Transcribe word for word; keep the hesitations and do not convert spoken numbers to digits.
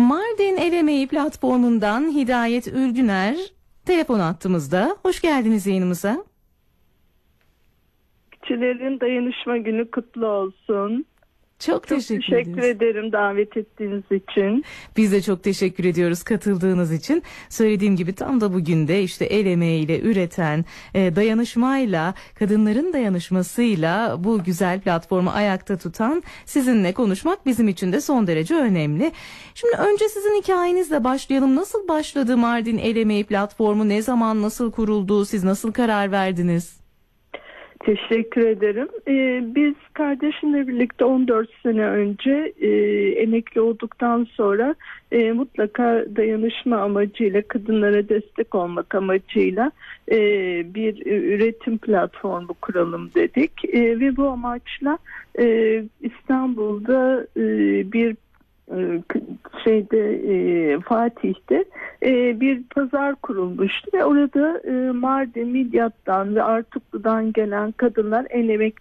Mardin El Emeği platformundan Hidayet Ülgüner telefon attığımızda. Hoş geldiniz yayınımıza. Çilerin Dayanışma Günü kutlu olsun. Çok, Çok teşekkür, teşekkür ederim davet ettiğiniz için. Biz de çok teşekkür ediyoruz katıldığınız için. Söylediğim gibi tam da bugün de işte el emeğiyle üreten, e, dayanışmayla, kadınların dayanışmasıyla bu güzel platformu ayakta tutan sizinle konuşmak bizim için de son derece önemli. Şimdi önce sizin hikayenizle başlayalım. Nasıl başladı Mardin El Emeği platformu? Ne zaman, nasıl kuruldu? Siz nasıl karar verdiniz? Teşekkür ederim. Ee, biz kardeşimle birlikte on dört sene önce e, emekli olduktan sonra e, mutlaka dayanışma amacıyla, kadınlara destek olmak amacıyla e, bir üretim platformu kuralım dedik. E, ve bu amaçla e, İstanbul'da e, bir şeyde e, Fatih'te e, bir pazar kurulmuştu ve orada e, Mardin, Midyat'tan ve Artuklu'dan gelen kadınlar el emekli